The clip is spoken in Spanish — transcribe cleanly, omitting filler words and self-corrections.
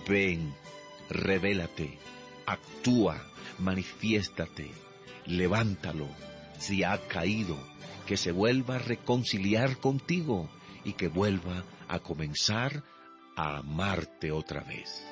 Ven, revélate, actúa, manifiéstate, levántalo. Si ha caído, que se vuelva a reconciliar contigo y que vuelva a comenzar a amarte otra vez.